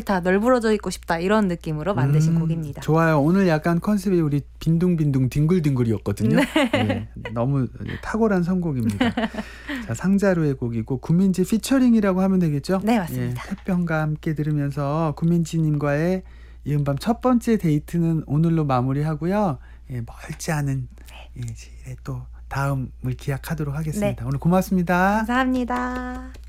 좋다, 널브러져 있고 싶다 이런 느낌으로 만드신 곡입니다. 좋아요. 오늘 약간 컨셉이 우리 빈둥빈둥 딩글딩글이었거든요. 네, 너무 탁월한 선곡입니다. 자, 상자루의 곡이고 구민지 피처링이라고 하면 되겠죠? 네, 맞습니다. 햇병과 함께 들으면서 구민지님과의 이은밤 첫 번째 데이트는 오늘로 마무리하고요. 멀지 않은 또 다음을 기약하도록 하겠습니다. 오늘 고맙습니다. 감사합니다.